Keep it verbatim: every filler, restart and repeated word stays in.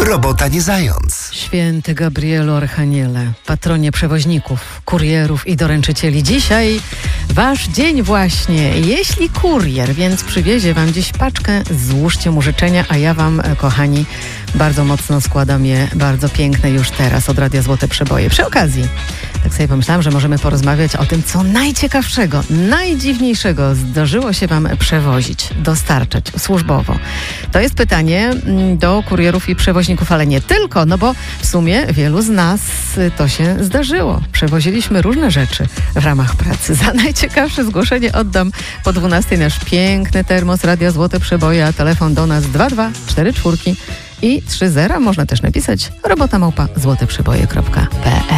Robota nie zając. Święty Gabrielu Archaniele, patronie przewoźników, kurierów i doręczycieli. Dzisiaj wasz dzień właśnie. Jeśli kurier więc przywiezie wam dziś paczkę, złóżcie mu życzenia, a ja wam, kochani, bardzo mocno składam je, bardzo piękne już teraz od Radia Złote Przeboje. Przy okazji, tak sobie pomyślałam, że możemy porozmawiać o tym, co najciekawszego, najdziwniejszego zdarzyło się wam przewozić, dostarczać służbowo. To jest pytanie do kurierów i przewoźników, ale nie tylko, no bo w sumie wielu z nas to się zdarzyło. Przewoziliśmy różne rzeczy w ramach pracy. Za najciekawsze zgłoszenie oddam po dwunastej nasz piękny termos Radia Złote Przeboje, a telefon do nas dwa dwa cztery cztery i trzy zero. Można też napisać robota małpa złoteprzeboje kropka pe el.